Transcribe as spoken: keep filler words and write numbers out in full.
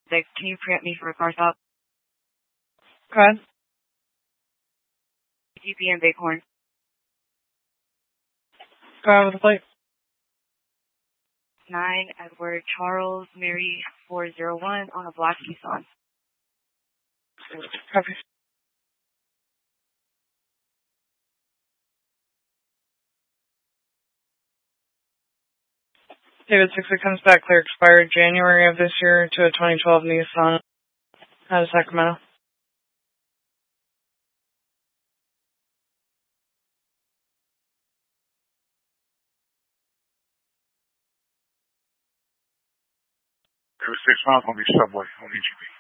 Like, can you preempt me for a car stop? Go ahead. G P and Bighorn. Go ahead with the plate. nine Edward Charles Mary four zero one on a black Nissan. Copy. David six, it comes back clear, expired January of this year to a twenty twelve Nissan out of Sacramento. David six miles on the subway on E G B.